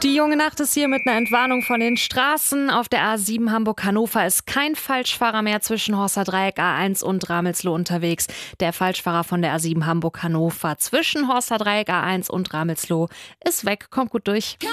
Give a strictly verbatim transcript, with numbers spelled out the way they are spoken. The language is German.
Die junge Nacht ist hier mit einer Entwarnung von den Straßen. Auf der A sieben Hamburg-Hannover ist kein Falschfahrer mehr zwischen Horster Dreieck A eins und Ramelsloh unterwegs. Der Falschfahrer von der A sieben Hamburg-Hannover zwischen Horster Dreieck A eins und Ramelsloh ist weg. Kommt gut durch.